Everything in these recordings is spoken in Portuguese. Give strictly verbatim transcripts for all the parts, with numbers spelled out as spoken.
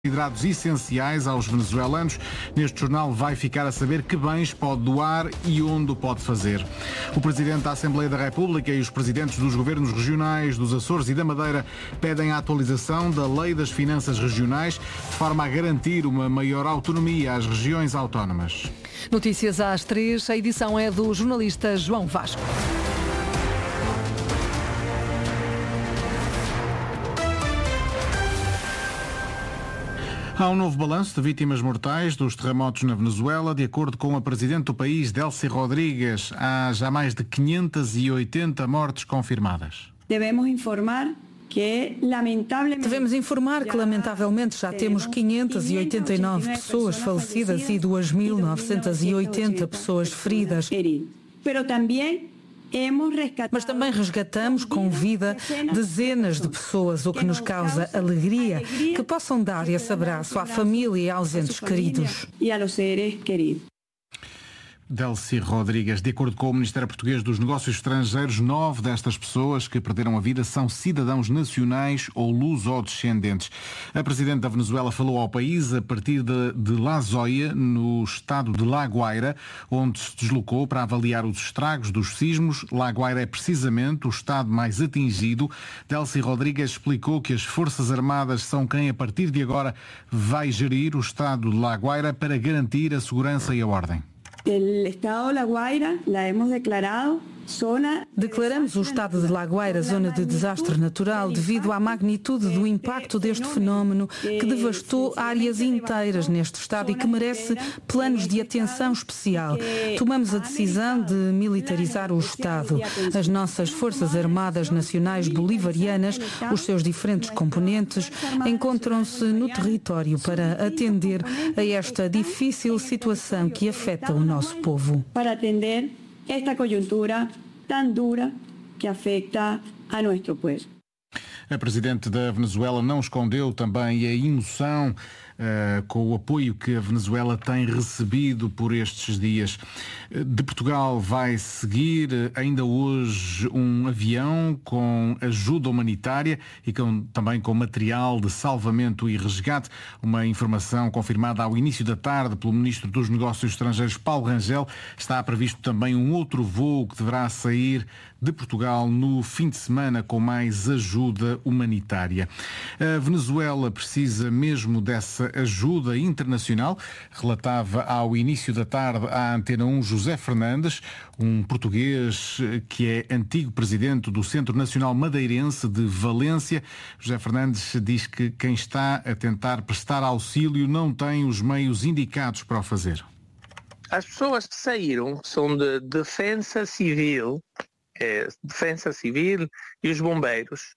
considerados essenciais aos venezuelanos. Neste jornal vai ficar a saber que bens pode doar e onde o pode fazer. O Presidente da Assembleia da República e os Presidentes dos Governos Regionais dos Açores e da Madeira pedem a atualização da Lei das Finanças Regionais de forma a garantir uma maior autonomia às regiões autónomas. Notícias às três, a edição é do jornalista João Vasco. Há um novo balanço de vítimas mortais dos terremotos na Venezuela. De acordo com a Presidente do país, Delcy Rodrigues, há já mais de quinhentas e oitenta mortes confirmadas. Devemos informar que, lamentavelmente, Devemos informar que, lamentavelmente, já temos quinhentas e oitenta e nove pessoas falecidas e duas mil novecentas e oitenta pessoas feridas. Mas também resgatamos com vida dezenas de pessoas, o que nos causa alegria que possam dar esse abraço à família e aos entes queridos. Delcy Rodrigues, de acordo com o Ministério Português dos Negócios Estrangeiros, nove destas pessoas que perderam a vida são cidadãos nacionais ou luso-descendentes. A Presidente da Venezuela falou ao país a partir de, de La Zoya, no estado de La Guaira, onde se deslocou para avaliar os estragos dos sismos. La Guaira é precisamente o estado mais atingido. Delcy Rodrigues explicou que as Forças Armadas são quem, a partir de agora, vai gerir o estado de La Guaira para garantir a segurança e a ordem. El estado de La Guaira la hemos declarado zona. Declaramos o estado de La Guaira zona de desastre natural devido à magnitude do impacto deste fenómeno que devastou áreas inteiras neste estado e que merece planos de atenção especial. Tomamos a decisão de militarizar o estado. As nossas Forças Armadas Nacionais Bolivarianas, os seus diferentes componentes, encontram-se no território para atender a esta difícil situação que afeta o nosso povo. Para atender esta coyuntura tão dura que afeta a nosso povo. A Presidente da Venezuela não escondeu também a emoção uh, com o apoio que a Venezuela tem recebido por estes dias. De Portugal vai seguir ainda hoje um avião com ajuda humanitária e com, também com material de salvamento e resgate. Uma informação confirmada ao início da tarde pelo Ministro dos Negócios Estrangeiros, Paulo Rangel. Está previsto também um outro voo que deverá sair de Portugal no fim de semana com mais ajuda humanitária. A Venezuela precisa mesmo dessa ajuda internacional, relatava ao início da tarde à Antena um José Fernandes, um português que é antigo presidente do Centro Nacional Madeirense de Valência. José Fernandes diz que quem está a tentar prestar auxílio não tem os meios indicados para o fazer. As pessoas que saíram são de defesa civil, é, defesa civil e os bombeiros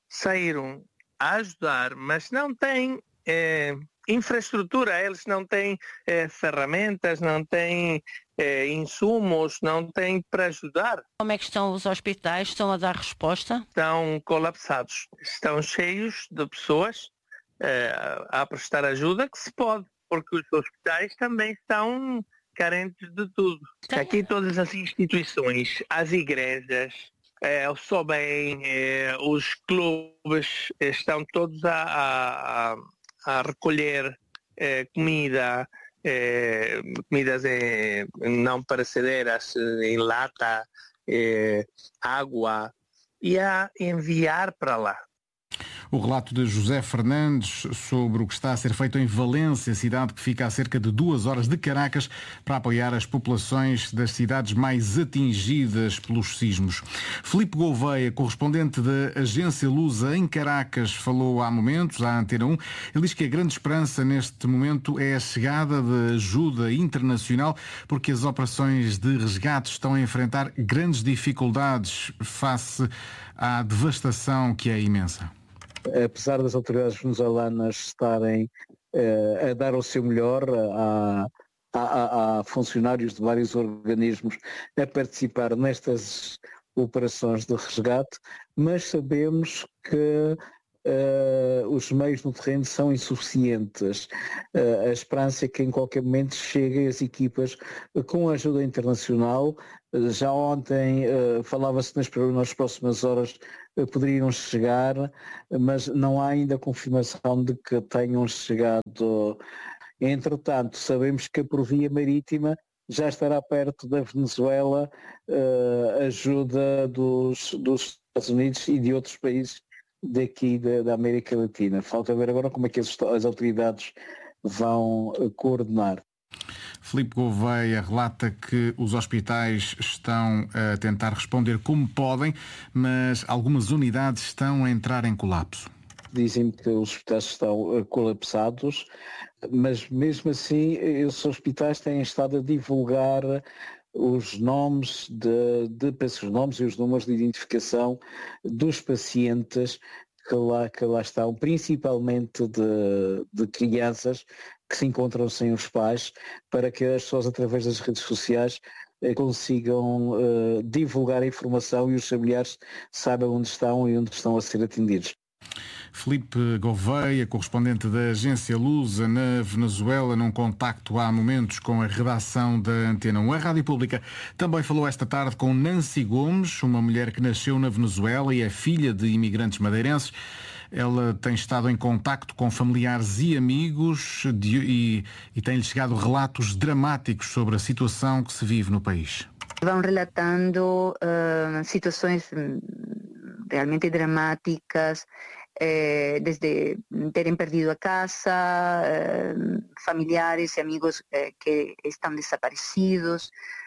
saíram a ajudar, mas não têm é, infraestrutura, eles não têm é, ferramentas, não têm é, insumos, não têm para ajudar. Como é que estão os hospitais? Estão a dar resposta? Estão colapsados, estão cheios de pessoas é, a prestar ajuda que se pode, porque os hospitais também estão carentes de tudo. Aqui todas as instituições, as igrejas, é, o SOBEM, é, os clubes estão todos a, a, a recolher é, comida, é, comidas é, não perecederas, em lata, é, água, e a enviar para lá. O relato de José Fernandes sobre o que está a ser feito em Valência, cidade que fica a cerca de duas horas de Caracas, para apoiar as populações das cidades mais atingidas pelos sismos. Filipe Gouveia, correspondente da agência Lusa em Caracas, falou há momentos à Antena um. Ele diz que a grande esperança neste momento é a chegada de ajuda internacional, porque as operações de resgate estão a enfrentar grandes dificuldades face à devastação que é imensa. Apesar das autoridades venezuelanas estarem uh, a dar o seu melhor, há, há, há funcionários de vários organismos a participar nestas operações de resgate, mas sabemos que uh, os meios no terreno são insuficientes. Uh, a esperança é que em qualquer momento cheguem as equipas com ajuda internacional Já ontem uh, falava-se nas, nas próximas horas uh, poderiam chegar, mas não há ainda confirmação de que tenham chegado. Entretanto, sabemos que por via marítima já estará perto da Venezuela uh, ajuda dos, dos Estados Unidos e de outros países daqui da, da América Latina. Falta ver agora como é que as, as autoridades vão uh, coordenar. Filipe Gouveia relata que os hospitais estão a tentar responder como podem, mas algumas unidades estão a entrar em colapso. Dizem-me que os hospitais estão colapsados, mas mesmo assim esses hospitais têm estado a divulgar os nomes, de, de, os nomes e os números de identificação dos pacientes que lá, que lá estão, principalmente de, de crianças que se encontram sem os pais, para que as pessoas através das redes sociais eh, consigam eh, divulgar a informação e os familiares saibam onde estão e onde estão a ser atendidos. Filipe Gouveia, correspondente da agência Lusa na Venezuela, num contacto há momentos com a redação da Antena um. A Rádio Pública também falou esta tarde com Nancy Gomes, uma mulher que nasceu na Venezuela e é filha de imigrantes madeirenses. Ela tem estado em contacto com familiares e amigos de, e, e tem-lhe chegado relatos dramáticos sobre a situação que se vive no país. Vão relatando uh, situações realmente dramáticas, eh, desde terem perdido a casa, eh, familiares e amigos eh, que estão desaparecidos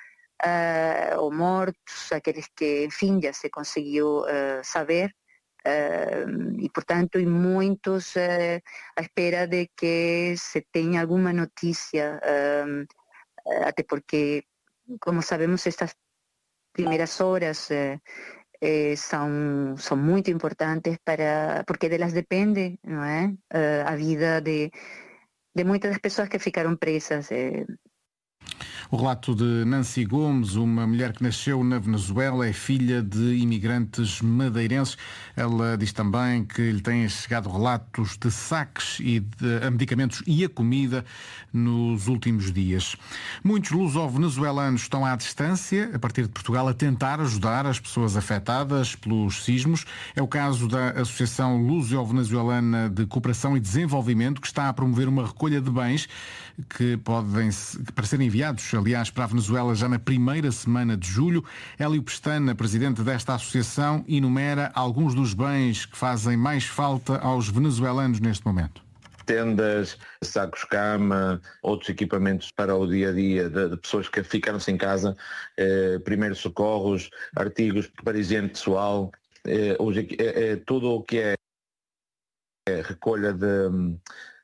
eh, ou mortos, aqueles que, enfim, já se conseguiu eh, saber. Uh, e, portanto, e muitos uh, à espera de que se tenha alguma notícia, uh, até porque, como sabemos, estas primeiras horas uh, uh, são, são muito importantes, para, porque delas depende, não é? Uh, a vida de, de muitas das pessoas que ficaram presas. Uh, O relato de Nancy Gomes, uma mulher que nasceu na Venezuela, é filha de imigrantes madeirenses. Ela diz também que lhe têm chegado relatos de saques e de, a medicamentos e a comida nos últimos dias. Muitos luso-venezuelanos estão à distância, a partir de Portugal, a tentar ajudar as pessoas afetadas pelos sismos. É o caso da Associação Luso-Venezuelana de Cooperação e Desenvolvimento, que está a promover uma recolha de bens que podem, para serem enviados, aliás, para a Venezuela já na primeira semana de julho. Hélio Pestana, presidente desta associação, enumera alguns dos bens que fazem mais falta aos venezuelanos neste momento. Tendas, sacos-cama, outros equipamentos para o dia-a-dia de, de pessoas que ficaram sem casa, eh, primeiros socorros, artigos para higiene pessoal, eh, os, eh, eh, tudo o que é, é recolha de...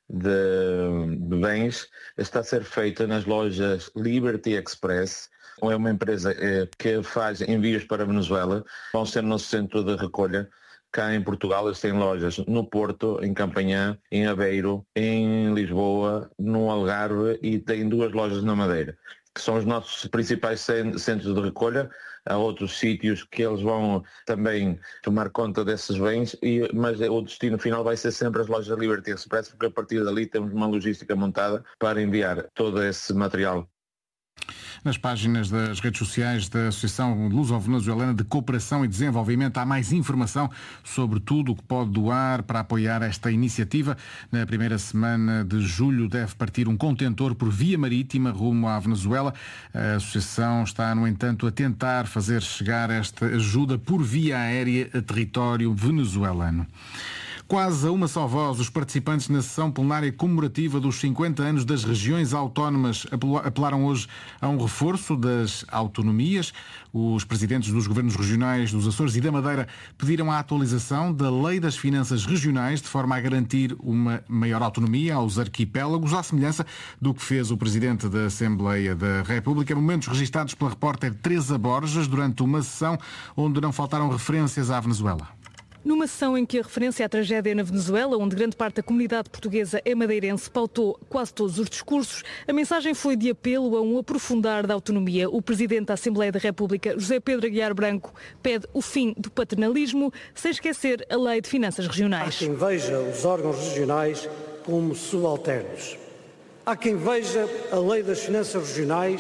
De, de bens está a ser feita nas lojas Liberty Express. É uma empresa eh, que faz envios para a Venezuela, vão ser no centro de recolha. Cá em Portugal eles têm lojas no Porto, em Campanhã, em Aveiro, em Lisboa, no Algarve e têm duas lojas na Madeira, que são os nossos principais centros de recolha. Há outros sítios que eles vão também tomar conta desses bens, e, mas o destino final vai ser sempre as lojas Liberty Express, porque a partir dali temos uma logística montada para enviar todo esse material. Nas páginas das redes sociais da Associação Luso-Venezuelana de Cooperação e Desenvolvimento há mais informação sobre tudo o que pode doar para apoiar esta iniciativa. Na primeira semana de julho deve partir um contentor por via marítima rumo à Venezuela. A Associação está, no entanto, a tentar fazer chegar esta ajuda por via aérea a território venezuelano. Quase a uma só voz, os participantes na sessão plenária comemorativa dos cinquenta anos das regiões autónomas apelaram hoje a um reforço das autonomias. Os presidentes dos governos regionais dos Açores e da Madeira pediram a atualização da Lei das Finanças Regionais de forma a garantir uma maior autonomia aos arquipélagos, à semelhança do que fez o presidente da Assembleia da República. Momentos registados pela repórter Teresa Borges durante uma sessão onde não faltaram referências à Venezuela. Numa sessão em que a referência à tragédia na Venezuela, onde grande parte da comunidade portuguesa é madeirense, pautou quase todos os discursos, a mensagem foi de apelo a um aprofundar da autonomia. O Presidente da Assembleia da República, José Pedro Aguiar Branco, pede o fim do paternalismo, sem esquecer a Lei de Finanças Regionais. Há quem veja os órgãos regionais como subalternos. Há quem veja a Lei das Finanças Regionais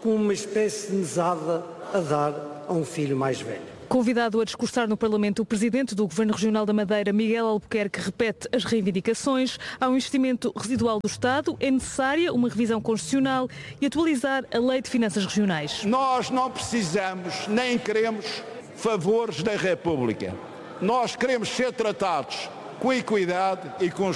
como uma espécie de mesada a dar a um filho mais velho. Convidado a discursar no Parlamento, o Presidente do Governo Regional da Madeira, Miguel Albuquerque, repete as reivindicações. Há um investimento residual do Estado, é necessária uma revisão constitucional e atualizar a Lei de Finanças Regionais. Nós não precisamos nem queremos favores da República. Nós queremos ser tratados com equidade e com